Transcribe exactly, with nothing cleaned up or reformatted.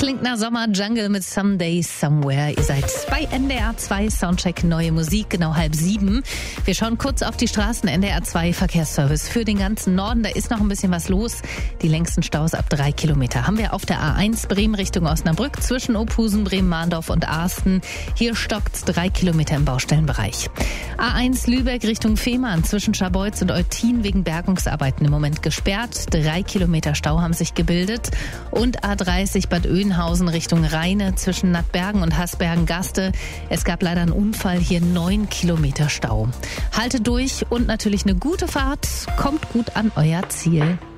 klingt nach Sommer. Jungle mit Someday Somewhere. Ihr seid bei N D R zwei Soundcheck Neue Musik, genau halb sieben. Wir schauen kurz auf die Straßen. N D R zwei Verkehrsservice für den ganzen Norden. Da ist noch ein bisschen was los. Die längsten Staus ab drei Kilometer haben wir auf der A eins Bremen Richtung Osnabrück zwischen Ophusen, Bremen-Mahndorf und Arsten. Hier stockt's drei Kilometer im Baustellenbereich. A eins Lübeck Richtung Fehmarn zwischen Scharbeutz und Eutin wegen Bergungsarbeiten im Moment gesperrt. Drei Kilometer Stau haben sich gebildet. Und A dreißig Bad Oeynhausen Richtung Rheine zwischen Nattbergen und Hasbergen-Gaste. Es gab leider einen Unfall, hier neun Kilometer Stau. Haltet durch und natürlich eine gute Fahrt. Kommt gut an euer Ziel.